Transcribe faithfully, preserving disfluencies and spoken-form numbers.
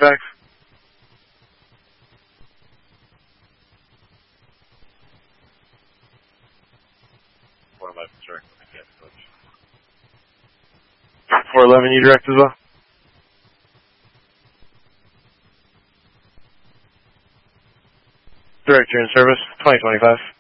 Facts. What am I direct? I can't switch. four eleven, you direct as well? Director in service, twenty twenty-five.